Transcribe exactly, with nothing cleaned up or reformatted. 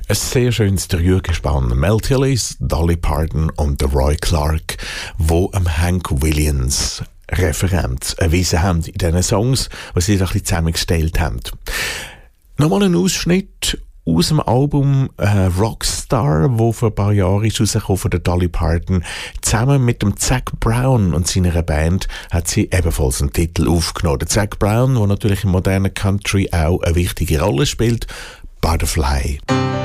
Ein sehr schönes Dreiergespann. Mel Tillis, Dolly Parton und Roy Clark, wo am Hank Williams Referenz erwiesen haben in diesen Songs, die sie doch ein bisschen zusammengestellt haben. Nochmal ein Ausschnitt aus dem Album äh, Rockstar, wo vor ein paar Jahren ist rausgekommen von der Dolly Parton. Zusammen mit dem Zac Brown und seiner Band hat sie ebenfalls einen Titel aufgenommen. Der Zac Brown, der natürlich im modernen Country auch eine wichtige Rolle spielt, Butterfly.